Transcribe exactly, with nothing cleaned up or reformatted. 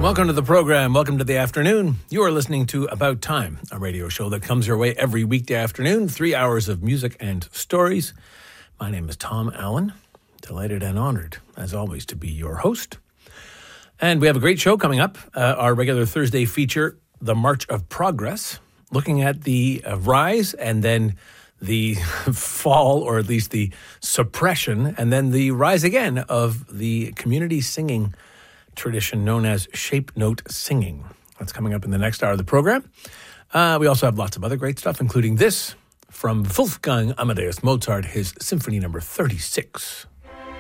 welcome to the program. Welcome to the afternoon. You are listening to About Time, a radio show that comes your way every weekday afternoon, three hours of music and stories. My name is Tom Allen. Delighted and honored, as always, to be your host. And we have a great show coming up. Uh, our regular Thursday feature, The March of Progress, looking at the uh, rise and then the fall, or at least the suppression, and then the rise again of the community singing tradition known as shape note singing. That's coming up in the next hour of the program. Uh, we also have lots of other great stuff, including this from Wolfgang Amadeus Mozart, his Symphony Number thirty-six.